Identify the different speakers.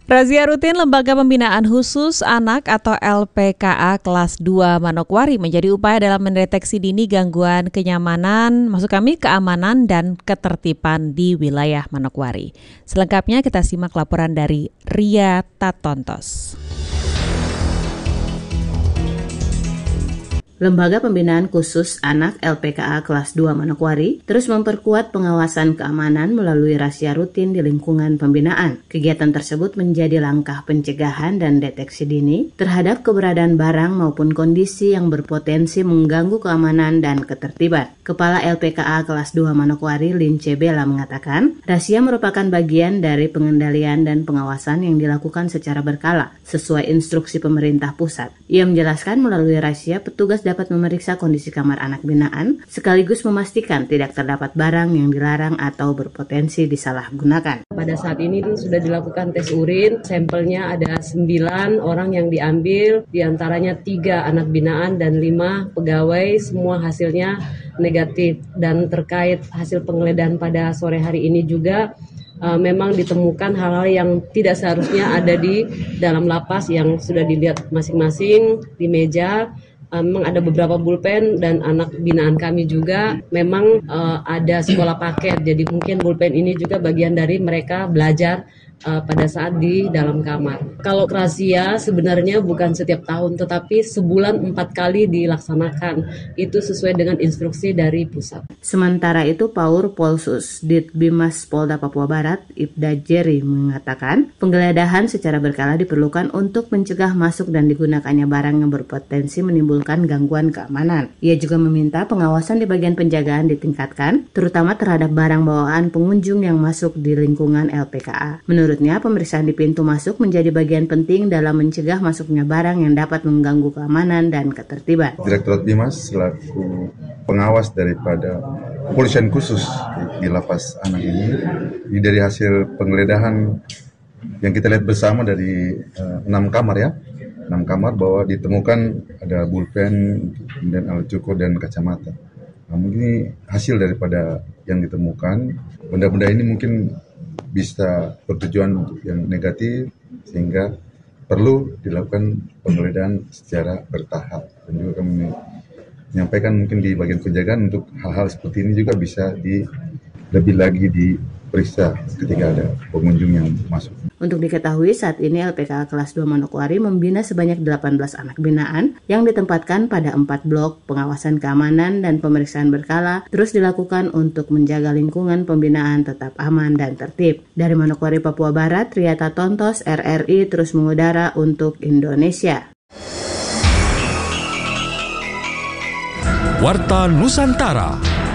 Speaker 1: Razia rutin Lembaga Pembinaan Khusus Anak atau LPKA kelas 2 Manokwari menjadi upaya dalam mendeteksi dini gangguan keamanan dan ketertiban di wilayah Manokwari. Selengkapnya kita simak laporan dari Ria Tatontos.
Speaker 2: Lembaga Pembinaan Khusus Anak LPKA kelas 2 Manokwari terus memperkuat pengawasan keamanan melalui razia rutin di lingkungan pembinaan. Kegiatan tersebut menjadi langkah pencegahan dan deteksi dini terhadap keberadaan barang maupun kondisi yang berpotensi mengganggu keamanan dan ketertiban. Kepala LPKA kelas 2 Manokwari, Lince Bella, mengatakan, razia merupakan bagian dari pengendalian dan pengawasan yang dilakukan secara berkala sesuai instruksi pemerintah pusat. Ia menjelaskan melalui razia petugas dapat memeriksa kondisi kamar anak binaan sekaligus memastikan tidak terdapat barang yang dilarang atau berpotensi disalahgunakan.
Speaker 3: Pada saat ini sudah dilakukan tes urin, sampelnya ada 9 orang yang diambil, diantaranya 3 anak binaan dan 5 pegawai, semua hasilnya negatif. Dan terkait hasil penggeledahan pada sore hari ini juga memang ditemukan hal-hal yang tidak seharusnya ada di dalam lapas yang sudah dilihat masing-masing di meja. Memang ada beberapa pulpen dan anak binaan kami juga memang ada sekolah paket. Jadi mungkin pulpen ini juga bagian dari mereka belajar pada saat di dalam kamar. Kalau razia sebenarnya bukan setiap tahun, tetapi sebulan 4 kali dilaksanakan. Itu sesuai dengan instruksi dari pusat.
Speaker 2: Sementara itu, Paur Polsus Ditbimas Polda Papua Barat, Ibda Jerry, mengatakan penggeledahan secara berkala diperlukan untuk mencegah masuk dan digunakannya barang yang berpotensi menimbulkan gangguan keamanan. Ia juga meminta pengawasan di bagian penjagaan ditingkatkan, terutama terhadap barang bawaan pengunjung yang masuk di lingkungan LPKA. Menurutnya, pemeriksaan di pintu masuk menjadi bagian penting dalam mencegah masuknya barang yang dapat mengganggu keamanan dan ketertiban.
Speaker 4: Direktorat Bimas selaku pengawas daripada kepolisian khusus di lapas anak ini dari hasil penggeledahan yang kita lihat bersama dari 6 kamar ya. 6 kamar bahwa ditemukan ada pulpen, kemudian alat cukur dan kacamata. Namun ini hasil daripada yang ditemukan, benda-benda ini mungkin bisa bertujuan yang negatif sehingga perlu dilakukan penggeledahan secara bertahap. Dan juga kami menyampaikan mungkin di bagian penjagaan untuk hal-hal seperti ini juga bisa lebih lagi diperiksa ketika ada pengunjung yang masuk.
Speaker 2: Untuk diketahui, saat ini LPKA kelas 2 Manokwari membina sebanyak 18 anak binaan yang ditempatkan pada 4 blok. Pengawasan keamanan dan pemeriksaan berkala terus dilakukan untuk menjaga lingkungan pembinaan tetap aman dan tertib. Dari Manokwari, Papua Barat, Ria Tatontos, RRI terus mengudara untuk Indonesia.
Speaker 5: Warta Nusantara.